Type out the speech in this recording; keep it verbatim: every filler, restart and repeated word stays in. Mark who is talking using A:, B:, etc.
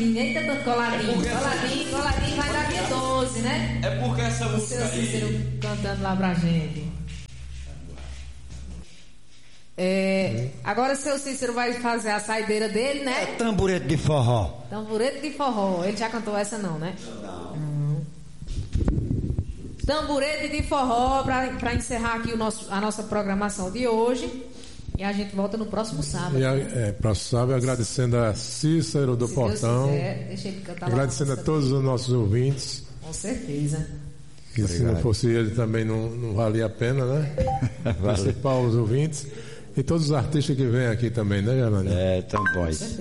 A: coladinho, eita, tanto coladinho,
B: É porque-
A: coladinho, coladinho, vai dar dia doze, né?
B: É porque essa
A: O
B: música
A: seu Cícero
B: aí...
A: cantando lá pra gente. É, agora o seu Cícero vai fazer a saideira dele,
C: É
A: né?
C: tamborete de forró.
A: Tamborete de forró. Ele já cantou essa não, né? Não. Tamborete de forró pra, pra encerrar aqui o nosso, a nossa programação de hoje. E a gente volta no próximo sábado.
D: E a, é, próximo sábado, agradecendo a Cícero do
A: Se
D: Portão.
A: Deus quiser, deixa ele cantar lá.
D: Agradecendo a todos os nossos ouvintes.
A: Com certeza.
D: Que se não fosse ele também não, não valia a pena, né? Principal os ouvintes. E todos os artistas que vêm aqui também, né, Gerlândia?
C: É, tão bons.